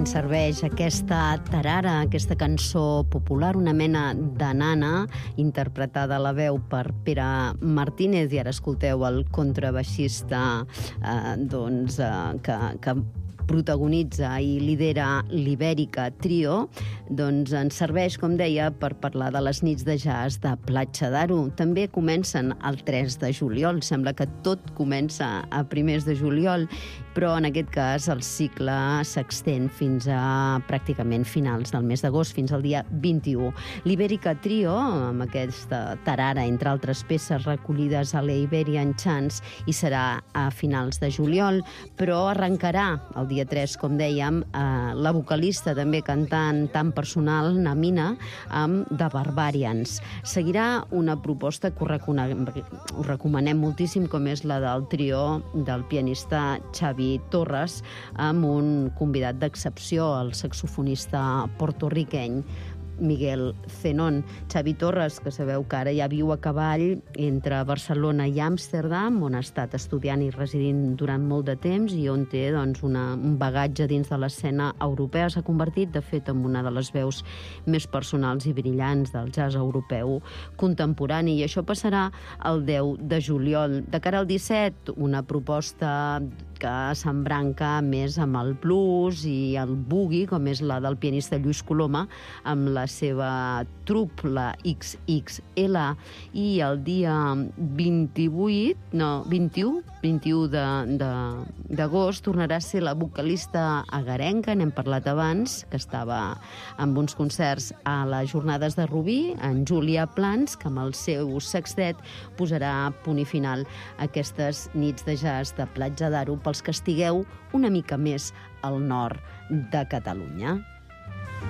ens serveix aquesta tarara, aquesta cançó popular, una mena de nana, interpretada a la veu per Pere Martínez, i ara escolteu el contrabaixista que protagonitza i lidera l'Ibèrica Trio, doncs ens serveix, com deia, per parlar de les nits de jazz de Platja d'Aro. També comencen el 3 de juliol. Sembla que tot comença a primers de juliol, però en aquest cas el cicle s'extén fins a pràcticament finals del mes d'agost, fins al dia 21. L'Ibèrica Trio, amb aquesta tarara, entre altres peces recollides a l'Iberian Chants, i serà a finals de juliol, però arrencarà el dia 3, com dèiem, la vocalista, també cantant tan personal, Namina, amb The Barbarians. Seguirà una proposta que us recomanem moltíssim, com és la del trio del pianista Xavi Torres, amb un convidat d'excepció, el saxofonista porto-riqueny Miguel Zenón. Xavi Torres, que sabeu que ara ja viu a cavall entre Barcelona i Amsterdam, on ha estat estudiant i residint durant molt de temps i on té un bagatge dins de l'escena europea. S'ha convertit, de fet, en una de les veus més personals i brillants del jazz europeu contemporani, i això passarà el 10 de juliol. De cara al 17, una proposta que s'embranca més amb el blues i el boogie, com és la del pianista Lluís Coloma, amb la seva trup, la XXL, i el dia 21 d'agost tornarà a ser la vocalista agarenca, n'hem parlat abans, que estava amb uns concerts a les jornades de Rubí, en Júlia Plans, que amb el seu sextet posarà punt i final a aquestes nits de jazz de Platja d'Aro pels que estigueu una mica més al nord de Catalunya.